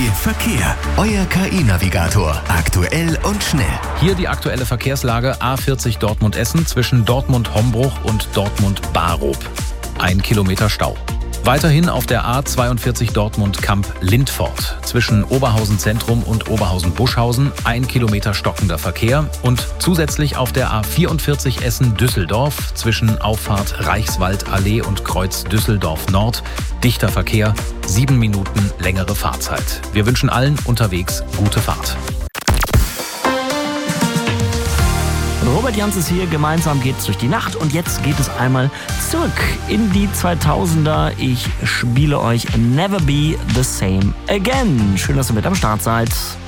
Verkehr. Euer KI-Navigator. Aktuell und schnell. Hier die aktuelle Verkehrslage A40 Dortmund-Essen zwischen Dortmund-Hombruch und Dortmund-Barob. 1 Kilometer Stau. Weiterhin auf der A42 Dortmund-Kamp-Lindfort zwischen Oberhausen Zentrum und Oberhausen-Buschhausen 1 Kilometer stockender Verkehr und zusätzlich auf der A44 Essen-Düsseldorf zwischen Auffahrt Reichswaldallee und Kreuz Düsseldorf Nord dichter Verkehr, 7 Minuten längere Fahrzeit. Wir wünschen allen unterwegs gute Fahrt. Robert Jans ist hier, gemeinsam geht's durch die Nacht und jetzt geht es einmal zurück in die 2000er. Ich spiele euch Never Be the Same Again. Schön, dass ihr mit am Start seid.